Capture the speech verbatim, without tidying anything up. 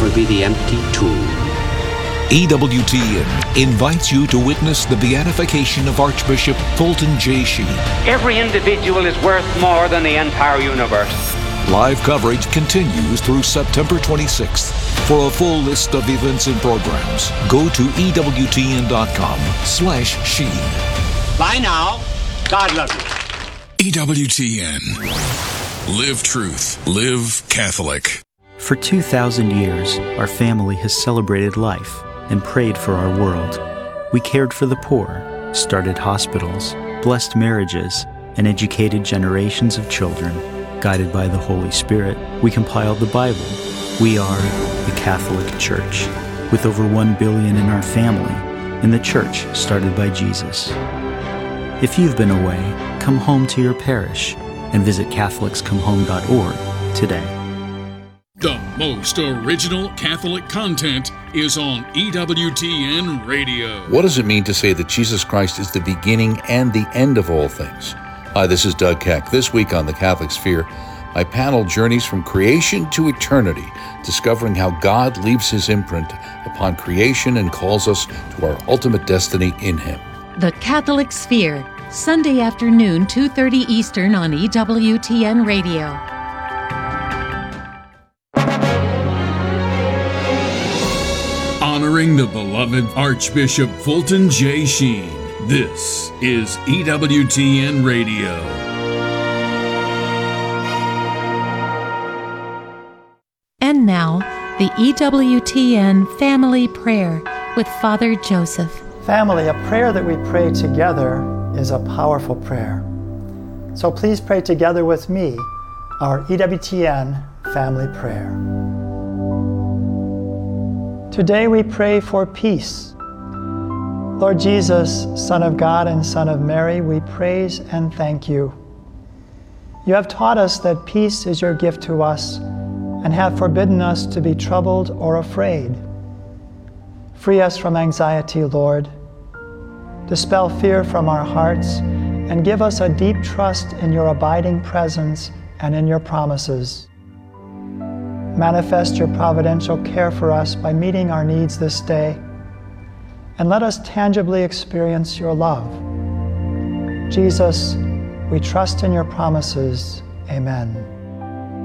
never be the empty tomb. E W T N invites you to witness the beatification of Archbishop Fulton J. Sheen. Every individual is worth more than the entire universe. Live coverage continues through September twenty-sixth. For a full list of events and programs, go to E W T N dot com slash Sheen. Bye now. God love you. E W T N. Live truth. Live Catholic. For two thousand years, our family has celebrated life and prayed for our world. We cared for the poor, started hospitals, blessed marriages, and educated generations of children. Guided by the Holy Spirit, we compiled the Bible. We are the Catholic Church, with over one billion in our family, and the church started by Jesus. If you've been away, come home to your parish and visit Catholics Come Home dot org today. The most original Catholic content is on E W T N Radio. What does it mean to say that Jesus Christ is the beginning and the end of all things? Hi, this is Doug Keck. This week on The Catholic Sphere, my panel journeys from creation to eternity, discovering how God leaves his imprint upon creation and calls us to our ultimate destiny in him. The Catholic Sphere, Sunday afternoon, two thirty Eastern on E W T N Radio. Honoring the beloved Archbishop Fulton J. Sheen. This is E W T N Radio. And now, the E W T N Family Prayer with Father Joseph. Family, a prayer that we pray together is a powerful prayer. So please pray together with me our E W T N Family Prayer. Today we pray for peace. Lord Jesus, Son of God and Son of Mary, we praise and thank you. You have taught us that peace is your gift to us and have forbidden us to be troubled or afraid. Free us from anxiety, Lord. Dispel fear from our hearts and give us a deep trust in your abiding presence and in your promises. Manifest your providential care for us by meeting our needs this day, and let us tangibly experience your love. Jesus, we trust in your promises. Amen.